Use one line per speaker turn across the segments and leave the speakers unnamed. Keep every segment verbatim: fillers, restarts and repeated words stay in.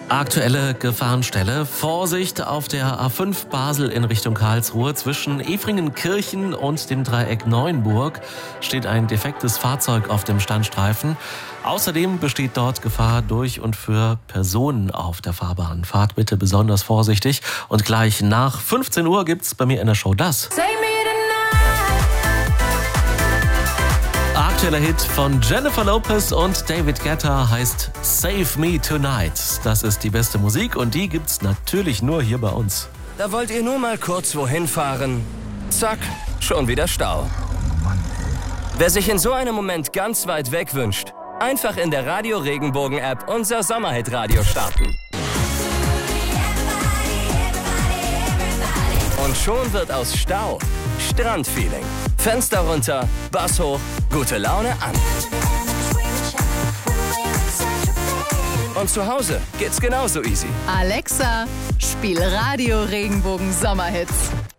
Aktuelle Gefahrenstelle. Vorsicht auf der A fünf Basel in Richtung Karlsruhe. Zwischen Efringenkirchen und dem Dreieck Neuenburg steht ein defektes Fahrzeug auf dem Standstreifen. Außerdem besteht dort Gefahr durch und für Personen auf der Fahrbahn. Fahrt bitte besonders vorsichtig. Und gleich nach fünfzehn Uhr gibt's bei mir in der Show das. Aktueller Hit von Jennifer Lopez und David Guetta heißt Save Me Tonight. Das ist die beste Musik und die gibt's natürlich nur hier bei uns.
Da wollt ihr nur mal kurz wohin fahren. Zack, schon wieder Stau. Wer sich in so einem Moment ganz weit weg wünscht, einfach in der Radio Regenbogen App unser Sommerhit-Radio starten. Und schon wird aus Stau Strandfeeling. Fenster runter, Bass hoch, gute Laune an. Und zu Hause geht's genauso easy.
Alexa, spiel Radio Regenbogen Sommerhits.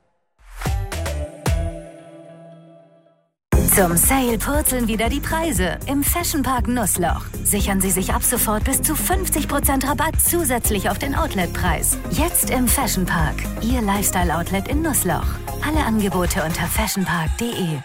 Zum Sale purzeln wieder die Preise im Fashionpark Nussloch. Sichern Sie sich ab sofort bis zu fünfzig Prozent Rabatt zusätzlich auf den Outletpreis. Jetzt im Fashionpark, Ihr Lifestyle-Outlet in Nussloch. Alle Angebote unter fashionpark punkt de.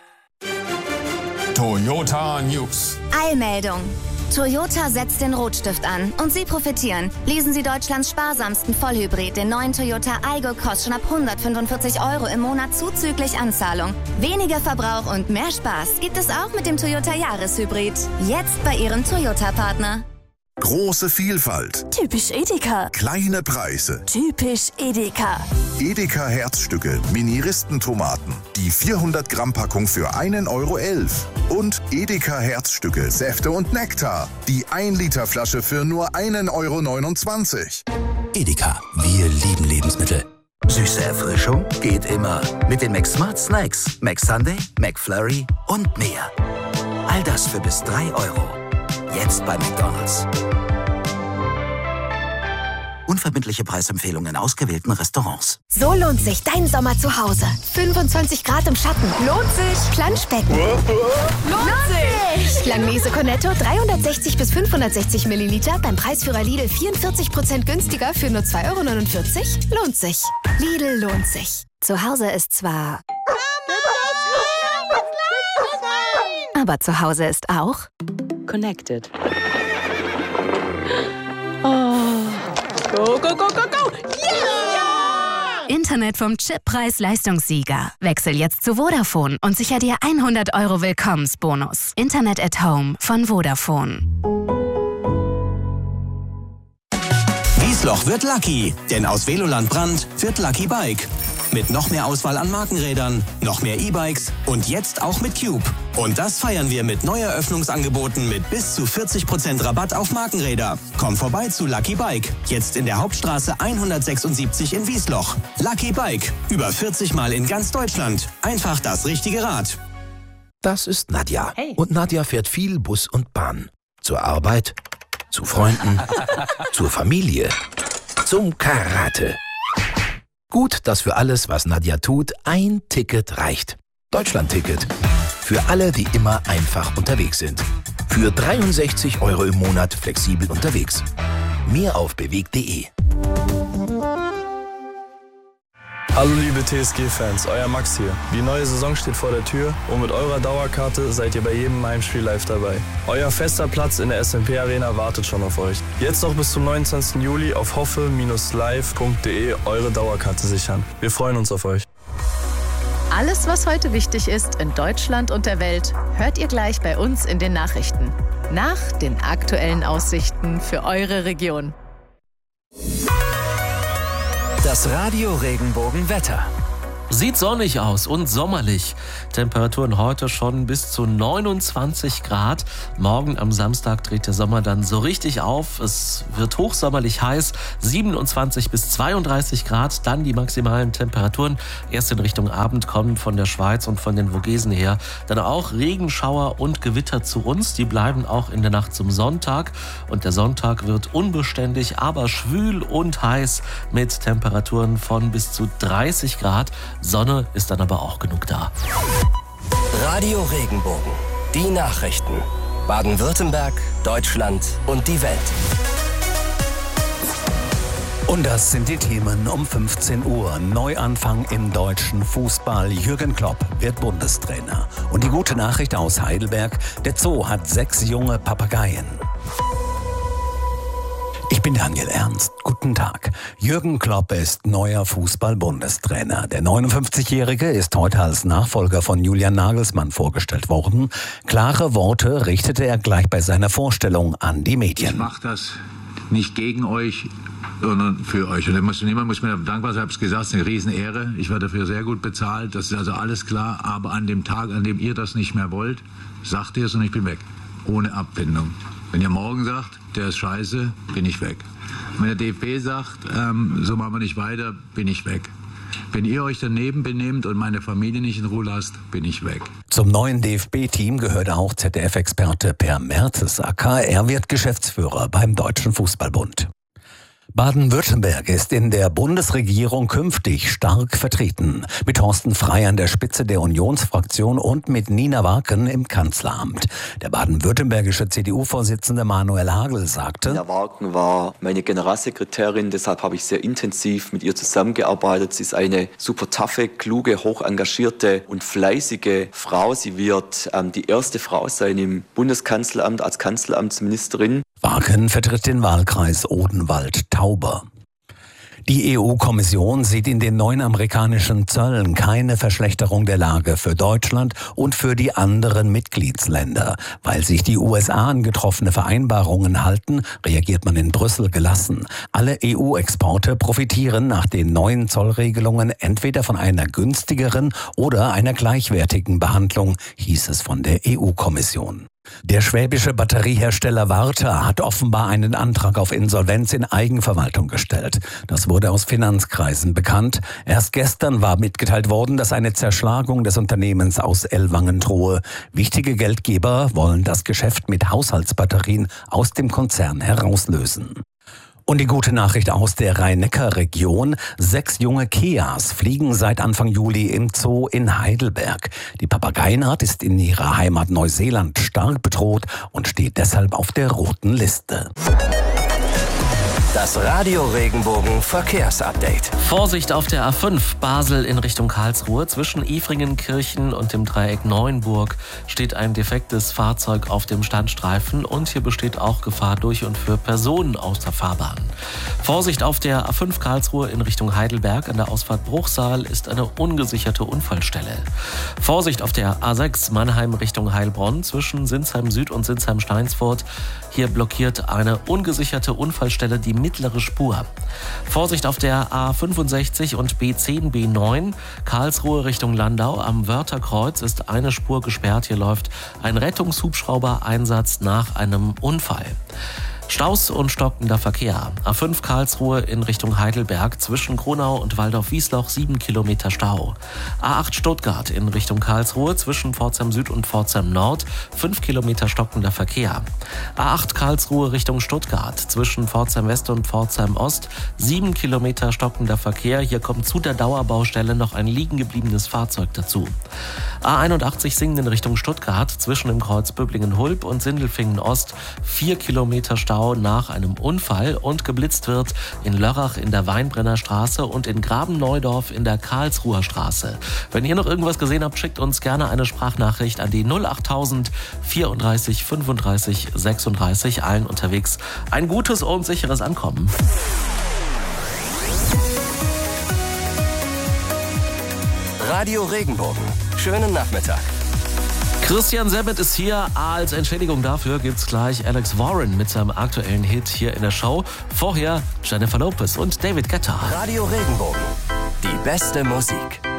Toyota News.
Eilmeldung. Toyota setzt den Rotstift an und Sie profitieren. Lesen Sie Deutschlands sparsamsten Vollhybrid, den neuen Toyota Aygo, kostet schon ab hundertfünfundvierzig Euro im Monat zuzüglich Anzahlung. Weniger Verbrauch und mehr Spaß gibt es auch mit dem Toyota Jahreshybrid. Jetzt bei Ihrem Toyota-Partner.
Große Vielfalt.
Typisch Edeka.
Kleine Preise.
Typisch Edeka.
Edeka Herzstücke, Mini-Ristentomaten. Die vierhundert Gramm Packung für einen Euro elf. Und Edeka Herzstücke, Säfte und Nektar. Die ein Liter Flasche für nur einen Euro neunundzwanzig.
Edeka, wir lieben Lebensmittel. Süße Erfrischung geht immer. Mit den McSmart Snacks, McSunday, McFlurry und mehr. All das für bis drei Euro. Jetzt bei McDonald's. Unverbindliche Preisempfehlungen in ausgewählten Restaurants.
So lohnt sich dein Sommer zu Hause. fünfundzwanzig Grad im Schatten. Lohnt sich. Planschbecken. Lohnt sich. Langnese Cornetto dreihundertsechzig bis fünfhundertsechzig Milliliter beim Preisführer Lidl vierundvierzig Prozent günstiger für nur zwei Euro neunundvierzig. Lohnt sich. Lidl lohnt sich. Zu Hause ist zwar... aber zu Hause ist auch...
Connected. Oh. Go, go, go, go, go! Yeah!
Internet vom Chip Preis-Leistungssieger. Wechsel jetzt zu Vodafone und sicher dir hundert Euro Willkommensbonus. Internet at Home von Vodafone.
Wiesloch wird lucky, denn aus Veloland Brand wird Lucky Bike. Mit noch mehr Auswahl an Markenrädern, noch mehr E-Bikes und jetzt auch mit Cube. Und das feiern wir mit Neueröffnungsangeboten mit bis zu vierzig Prozent Rabatt auf Markenräder. Komm vorbei zu Lucky Bike, jetzt in der Hauptstraße hundertsechsundsiebzig in Wiesloch. Lucky Bike, über vierzig Mal in ganz Deutschland. Einfach das richtige Rad.
Das ist Nadja.
Hey.
Und Nadja fährt viel Bus und Bahn. Zur Arbeit, zu Freunden, zur Familie, zum Karate. Gut, dass für alles, was Nadja tut, ein Ticket reicht. Deutschland-Ticket. Für alle, die immer einfach unterwegs sind. Für dreiundsechzig Euro im Monat flexibel unterwegs. Mehr auf bewegt punkt de.
Hallo liebe T S G-Fans, euer Max hier. Die neue Saison steht vor der Tür und mit eurer Dauerkarte seid ihr bei jedem Heimspiel live dabei. Euer fester Platz in der S and P Arena wartet schon auf euch. Jetzt noch bis zum neunundzwanzigsten Juli auf hoffe Bindestrich live punkt de eure Dauerkarte sichern. Wir freuen uns auf euch.
Alles, was heute wichtig ist in Deutschland und der Welt, hört ihr gleich bei uns in den Nachrichten. Nach den aktuellen Aussichten für eure Region.
Das Radio Regenbogen Wetter.
Sieht sonnig aus und sommerlich. Temperaturen heute schon bis zu neunundzwanzig Grad. Morgen am Samstag dreht der Sommer dann so richtig auf. Es wird hochsommerlich heiß, siebenundzwanzig bis zweiunddreißig Grad. Dann die maximalen Temperaturen. Erst in Richtung Abend kommen von der Schweiz und von den Vogesen her dann auch Regenschauer und Gewitter zu uns. Die bleiben auch in der Nacht zum Sonntag. Und der Sonntag wird unbeständig, aber schwül und heiß mit Temperaturen von bis zu dreißig Grad. Sonne ist dann aber auch genug da.
Radio Regenbogen. Die Nachrichten. Baden-Württemberg, Deutschland und die Welt.
Und das sind die Themen um fünfzehn Uhr. Neuanfang im deutschen Fußball. Jürgen Klopp wird Bundestrainer. Und die gute Nachricht aus Heidelberg: Der Zoo hat sechs junge Papageien. Ich bin Daniel Ernst. Guten Tag. Jürgen Klopp ist neuer Fußball-Bundestrainer. Der neunundfünfzigjährige ist heute als Nachfolger von Julian Nagelsmann vorgestellt worden. Klare Worte richtete er gleich bei seiner Vorstellung an die Medien.
Ich mache das nicht gegen euch, sondern für euch. Und muss, niemand muss mir dankbar sein, ich habe es gesagt, es ist eine Riesenehre. Ich werde dafür sehr gut bezahlt, das ist also alles klar. Aber an dem Tag, an dem ihr das nicht mehr wollt, sagt ihr es und ich bin weg. Ohne Abfindung. Wenn ihr morgen sagt, der ist scheiße, bin ich weg. Wenn der D F B sagt, ähm, so machen wir nicht weiter, bin ich weg. Wenn ihr euch daneben benehmt und meine Familie nicht in Ruhe lasst, bin ich weg.
Zum neuen D F B-Team gehört auch Z D F-Experte Per Mertesacker. Er wird Geschäftsführer beim Deutschen Fußballbund. Baden-Württemberg ist in der Bundesregierung künftig stark vertreten. Mit Thorsten Frey an der Spitze der Unionsfraktion und mit Nina Warken im Kanzleramt. Der baden-württembergische C D U-Vorsitzende Manuel Hagel sagte:
Nina Warken war meine Generalsekretärin, deshalb habe ich sehr intensiv mit ihr zusammengearbeitet. Sie ist eine super taffe, kluge, hoch engagierte und fleißige Frau. Sie wird ähm, die erste Frau sein im Bundeskanzleramt als Kanzleramtsministerin.
Warken vertritt den Wahlkreis Odenwald-Tauber. Die E U-Kommission sieht in den neuen amerikanischen Zöllen keine Verschlechterung der Lage für Deutschland und für die anderen Mitgliedsländer. Weil sich die U S A an getroffene Vereinbarungen halten, reagiert man in Brüssel gelassen. Alle E U-Exporte profitieren nach den neuen Zollregelungen entweder von einer günstigeren oder einer gleichwertigen Behandlung, hieß es von der E U-Kommission. Der schwäbische Batteriehersteller Warta hat offenbar einen Antrag auf Insolvenz in Eigenverwaltung gestellt. Das wurde aus Finanzkreisen bekannt. Erst gestern war mitgeteilt worden, dass eine Zerschlagung des Unternehmens aus Ellwangen drohe. Wichtige Geldgeber wollen das Geschäft mit Haushaltsbatterien aus dem Konzern herauslösen. Und die gute Nachricht aus der Rhein-Neckar-Region: Sechs junge Keas fliegen seit Anfang Juli im Zoo in Heidelberg. Die Papageienart ist in ihrer Heimat Neuseeland stark bedroht und steht deshalb auf der roten Liste.
Das Radio Regenbogen Verkehrsupdate.
Vorsicht auf der A fünf Basel in Richtung Karlsruhe. Zwischen Ifringenkirchen und dem Dreieck Neuenburg steht ein defektes Fahrzeug auf dem Standstreifen und hier besteht auch Gefahr durch und für Personen aus der Fahrbahn. Vorsicht auf der A fünf Karlsruhe in Richtung Heidelberg. An der Ausfahrt Bruchsal ist eine ungesicherte Unfallstelle. Vorsicht auf der A sechs Mannheim Richtung Heilbronn zwischen Sinsheim Süd und Sinsheim Steinsfurt. Hier blockiert eine ungesicherte Unfallstelle die mittlere Spur. Vorsicht auf der A fünfundsechzig und B zehn B neun Karlsruhe Richtung Landau. Am Wörtherkreuz ist eine Spur gesperrt. Hier läuft ein Rettungshubschrauber-Einsatz nach einem Unfall. Staus und stockender Verkehr. A fünf Karlsruhe in Richtung Heidelberg zwischen Kronau und Waldorf-Wiesloch sieben Kilometer Stau. A acht Stuttgart in Richtung Karlsruhe zwischen Pforzheim Süd und Pforzheim Nord fünf Kilometer stockender Verkehr. A acht Karlsruhe Richtung Stuttgart zwischen Pforzheim West und Pforzheim Ost sieben Kilometer stockender Verkehr. Hier kommt zu der Dauerbaustelle noch ein liegen gebliebenes Fahrzeug dazu. A einundachtzig Singen in Richtung Stuttgart zwischen dem Kreuz Böblingen-Hulb und Sindelfingen Ost vier Kilometer Stau nach einem Unfall und geblitzt wird in Lörrach in der Weinbrenner Straße und in Graben-Neudorf in der Karlsruher Straße. Wenn ihr noch irgendwas gesehen habt, schickt uns gerne eine Sprachnachricht an die null achttausend vierunddreißig fünfunddreißig sechsunddreißig. Allen unterwegs ein gutes und sicheres Ankommen.
Radio Regenbogen. Schönen Nachmittag.
Christian Sabat ist hier. Als Entschädigung dafür gibt's gleich Alex Warren mit seinem aktuellen Hit hier in der Show. Vorher Jennifer Lopez und David Guetta.
Radio Regenbogen. Die beste Musik.